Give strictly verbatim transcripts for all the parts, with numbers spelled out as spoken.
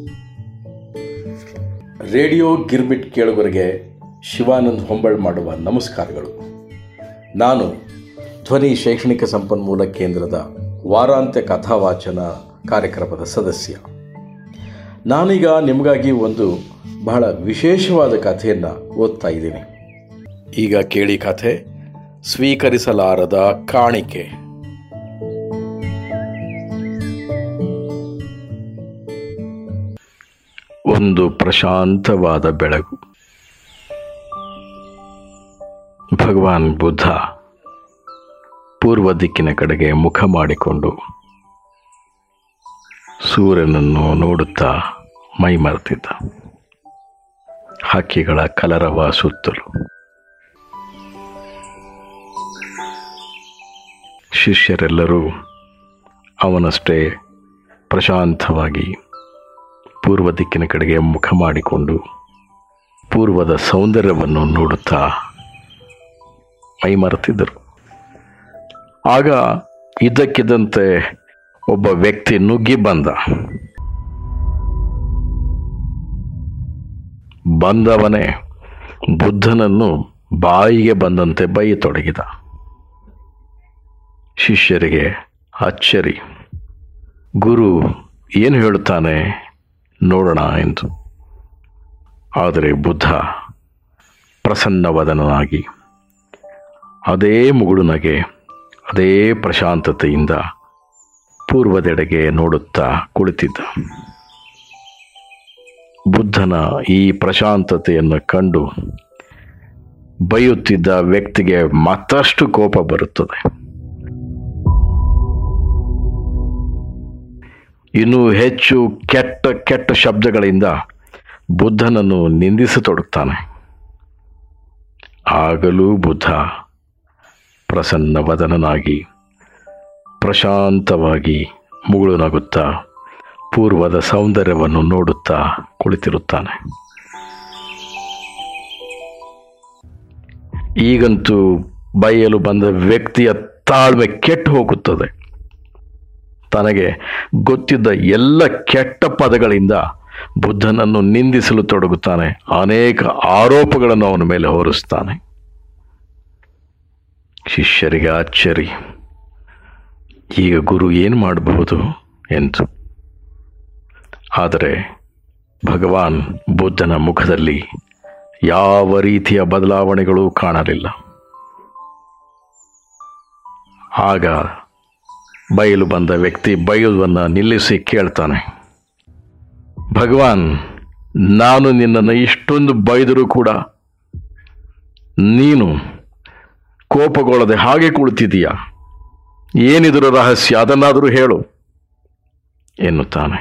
Radio girmit ಕೇಳುಗರಿಗೆ ಶಿವಾನಂದ್ ಹೊಂಬಾಳ್ ಮಾಡುವ ನಮಸ್ಕಾರಗಳು. ನಾನು ಧ್ವನಿ ಶೈಕ್ಷಣಿಕ ಸಂಪನ್ಮೂಲ ಕೇಂದ್ರದ ವಾರಾಂತ್ಯ ಕಥಾವಾಚನ ಕಾರ್ಯಕ್ರಮದ ಸದಸ್ಯ. ನಾನೀಗ ನಿಮಗಾಗಿ ಒಂದು ಬಹಳ ವಿಶೇಷವಾದ ಕಥೆಯನ್ನು ಓದ್ತಾ ಇದ್ದೀನಿ. ಈಗ ಕೇಳಿ ಕಥೆ, ಸ್ವೀಕರಿಸಲಾರದ ಕಾಣಿಕೆ. ಒಂದು ಪ್ರಶಾಂತವಾದ ಬೆಳಕು. ಭಗವಾನ್ ಬುದ್ಧ ಪೂರ್ವ ದಿಕ್ಕಿನ ಕಡೆಗೆ ಮುಖ ಮಾಡಿಕೊಂಡು ಸೂರ್ಯನನ್ನು ನೋಡುತ್ತಾ ಮೈ ಮರೆತಿದ್ದ. ಹಕ್ಕಿಗಳ ಕಲರವ ಸುತ್ತಲೂ. ಶಿಷ್ಯರೆಲ್ಲರೂ ಅವನಷ್ಟೇ ಪ್ರಶಾಂತವಾಗಿ ಪೂರ್ವ ದಿಕ್ಕಿನ ಕಡೆಗೆ ಮುಖ ಮಾಡಿಕೊಂಡು ಪೂರ್ವದ ಸೌಂದರ್ಯವನ್ನು ನೋಡುತ್ತಾ ಮೈಮರೆತಿದ್ದರು. ಆಗ ಇದ್ದಕ್ಕಿದ್ದಂತೆ ಒಬ್ಬ ವ್ಯಕ್ತಿ ನುಗ್ಗಿ ಬಂದ. ಬಂದವನೇ ಬುದ್ಧನನ್ನು ಬಾಯಿಗೆ ಬಂದಂತೆ ಬೈಯತೊಡಗಿದ. ಶಿಷ್ಯರಿಗೆ ಅಚ್ಚರಿ. ಗುರು ಏನು ಹೇಳುತ್ತಾನೆ ನೋಡೋಣ ಎಂದು. ಆದರೆ ಬುದ್ಧ ಪ್ರಸನ್ನವದನಾಗಿ ಅದೇ ಮುಗುಳುನಗೆ, ಅದೇ ಪ್ರಶಾಂತತೆಯಿಂದ ಪೂರ್ವದೆಡೆಗೆ ನೋಡುತ್ತಾ ಕುಳಿತಿದ್ದ. ಬುದ್ಧನ ಈ ಪ್ರಶಾಂತತೆಯನ್ನು ಕಂಡು ಬೈಯುತ್ತಿದ್ದ ವ್ಯಕ್ತಿಗೆ ಮತ್ತಷ್ಟು ಕೋಪ ಬರುತ್ತದೆ. ಇನ್ನೂ ಹೆಚ್ಚು ಕೆಟ್ಟ ಕೆಟ್ಟ ಶಬ್ದಗಳಿಂದ ಬುದ್ಧನನ್ನು ನಿಂದಿಸತೊಡಗ್ತಾನೆ. ಆಗಲೂ ಬುದ್ಧ ಪ್ರಸನ್ನವದನಾಗಿ ಪ್ರಶಾಂತವಾಗಿ ಮುಗುಳು ನಗುತ್ತಾ ಪೂರ್ವದ ಸೌಂದರ್ಯವನ್ನು ನೋಡುತ್ತಾ ಕುಳಿತಿರುತ್ತಾನೆ. ಈಗಂತೂ ಬೈಯಲು ಬಂದ ವ್ಯಕ್ತಿಯ ತಾಳ್ಮೆ ಕೆಟ್ಟು ಹೋಗುತ್ತದೆ. ತನಗೆ ಗೊತ್ತಿದ್ದ ಎಲ್ಲ ಕೆಟ್ಟ ಪದಗಳಿಂದ ಬುದ್ಧನನ್ನು ನಿಂದಿಸಲು ತೊಡಗುತ್ತಾನೆ. ಅನೇಕ ಆರೋಪಗಳನ್ನು ಅವನ ಮೇಲೆ ಹೊರಿಸ್ತಾನೆ. ಶಿಷ್ಯರಿಗೆ ಅಚ್ಚರಿ. ಈಗ ಗುರು ಏನು ಮಾಡಬಹುದು ಎಂದು. ಆದರೆ ಭಗವಾನ್ ಬುದ್ಧನ ಮುಖದಲ್ಲಿ ಯಾವ ರೀತಿಯ ಬದಲಾವಣೆಗಳೂ ಕಾಣಲಿಲ್ಲ. ಆಗ ಬಯಲು ಬಂದ ವ್ಯಕ್ತಿ ಬೈಯುವುದನ್ನು ನಿಲ್ಲಿಸಿ ಕೇಳ್ತಾನೆ, ಭಗವಾನ್, ನಾನು ನಿನ್ನನ್ನು ಇಷ್ಟೊಂದು ಬೈದರೂ ಕೂಡ ನೀನು ಕೋಪಗೊಳ್ಳದೆ ಹಾಗೆ ಕುಳಿತಿದೀಯಾ? ಏನಿದರ ರಹಸ್ಯ? ಅದನ್ನಾದರೂ ಹೇಳು ಎನ್ನುತ್ತಾನೆ.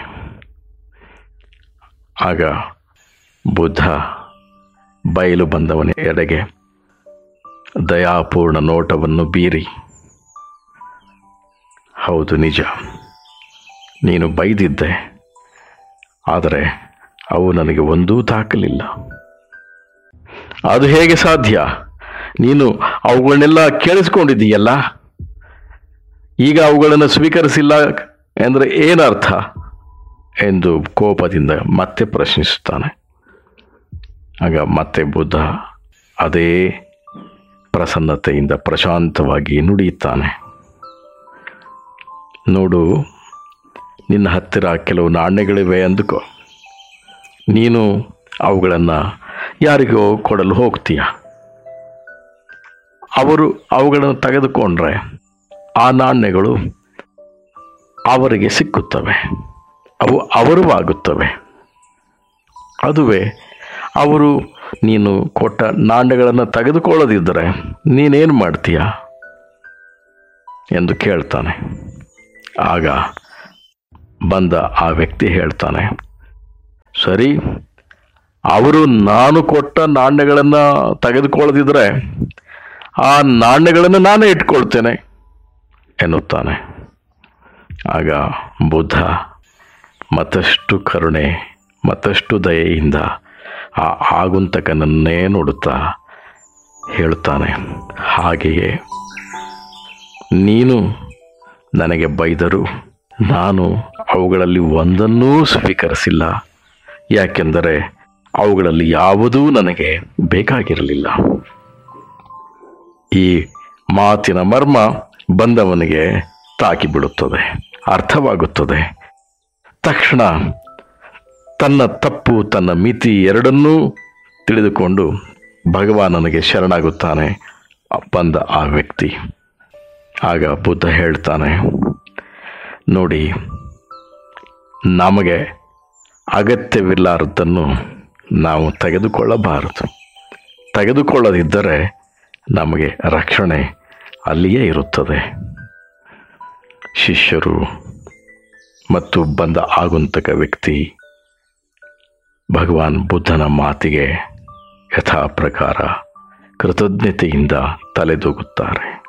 ಆಗ ಬುದ್ಧ ಬಯಲು ಬಂದವನ ಎಡೆಗೆ ದಯಾಪೂರ್ಣ ನೋಟವನ್ನು ಬೀರಿ, ಹೌದು ನಿಜ, ನೀನು ಬೈದಿದ್ದೆ, ಆದರೆ ಅವು ನನಗೆ ಒಂದೂ ತಾಕಲಿಲ್ಲ. ಅದು ಹೇಗೆ ಸಾಧ್ಯ? ನೀನು ಅವುಗಳನ್ನೆಲ್ಲ ಕೇಳಿಸ್ಕೊಂಡಿದ್ದೀಯಲ್ಲ, ಈಗ ಅವುಗಳನ್ನು ಸ್ವೀಕರಿಸಿಲ್ಲ ಎಂದರೆ ಏನರ್ಥ ಎಂದು ಕೋಪದಿಂದ ಮತ್ತೆ ಪ್ರಶ್ನಿಸುತ್ತಾನೆ. ಆಗ ಮತ್ತೆ ಬುದ್ಧ ಅದೇ ಪ್ರಸನ್ನತೆಯಿಂದ ಪ್ರಶಾಂತವಾಗಿ ನುಡಿಯುತ್ತಾನೆ, ನೋಡು, ನಿನ್ನ ಹತ್ತಿರ ಕೆಲವು ನಾಣ್ಯಗಳಿವೆ ಅಂದುಕೋ. ನೀನು ಅವುಗಳನ್ನು ಯಾರಿಗೋ ಕೊಡಲು ಹೋಗ್ತೀಯ. ಅವರು ಅವುಗಳನ್ನು ತೆಗೆದುಕೊಂಡ್ರೆ ಆ ನಾಣ್ಯಗಳು ಅವರಿಗೆ ಸಿಕ್ಕುತ್ತವೆ, ಅವು ಅವರು ಆಗುತ್ತವೆ. ಅದುವೇ ಅವರು ನೀನು ಕೊಟ್ಟ ನಾಣ್ಯಗಳನ್ನು ತೆಗೆದುಕೊಳ್ಳದಿದ್ದರೆ ನೀನೇನು ಮಾಡ್ತೀಯ ಎಂದು ಕೇಳ್ತಾನೆ. ಆಗ ಬಂದ ಆ ವ್ಯಕ್ತಿ ಹೇಳ್ತಾನೆ, ಸರಿ, ಅವರು ನಾನು ಕೊಟ್ಟ ನಾಣ್ಯಗಳನ್ನು ತೆಗೆದುಕೊಳ್ಳದಿದ್ದರೆ ಆ ನಾಣ್ಯಗಳನ್ನು ನಾನೇ ಇಟ್ಕೊಳ್ತೇನೆ ಎನ್ನುತ್ತಾನೆ. ಆಗ ಬುದ್ಧ ಮತ್ತಷ್ಟು ಕರುಣೆ ಮತ್ತಷ್ಟು ದಯೆಯಿಂದ ಆ ಆಗುಂತಕನನ್ನೇ ನೋಡುತ್ತಾ ಹೇಳುತ್ತಾನೆ, ಹಾಗೆಯೇ ನೀನು ನನಗೆ ಬೈದರೂ ನಾನು ಅವುಗಳಲ್ಲಿ ಒಂದನ್ನೂ ಸ್ವೀಕರಿಸಿಲ್ಲ ಯಾಕೆಂದರೆ ಅವುಗಳಲ್ಲಿ ಯಾವುದೂ ನನಗೆ ಬೇಕಾಗಿರಲಿಲ್ಲ. ಈ ಮಾತಿನ ಮರ್ಮ ಬಂದವನಿಗೆ ತಾಕಿಬಿಡುತ್ತದೆ, ಅರ್ಥವಾಗುತ್ತದೆ. ತಕ್ಷಣ ತನ್ನ ತಪ್ಪು, ತನ್ನ ಮಿತಿ ಎರಡನ್ನೂ ತಿಳಿದುಕೊಂಡು ಭಗವಾನನಿಗೆ ಶರಣಾಗುತ್ತಾನೆ ಬಂದ ಆ ವ್ಯಕ್ತಿ. ಆಗ ಬುದ್ಧ ಹೇಳ್ತಾನೆ, ನೋಡಿ, ನಮಗೆ ಅಗತ್ಯವಿಲ್ಲಾರದ್ದನ್ನು ನಾವು ತೆಗೆದುಕೊಳ್ಳಬಾರದು. ತೆಗೆದುಕೊಳ್ಳದಿದ್ದರೆ ನಮಗೆ ರಕ್ಷಣೆ ಅಲ್ಲಿಯೇ ಇರುತ್ತದೆ. ಶಿಷ್ಯರು ಮತ್ತು ಬಂದ ಆಗುಂತಕ ವ್ಯಕ್ತಿ ಭಗವಾನ್ ಬುದ್ಧನ ಮಾತಿಗೆ ಯಥಾ ಪ್ರಕಾರ ಕೃತಜ್ಞತೆಯಿಂದ ತಲೆದೂಗುತ್ತಾರೆ.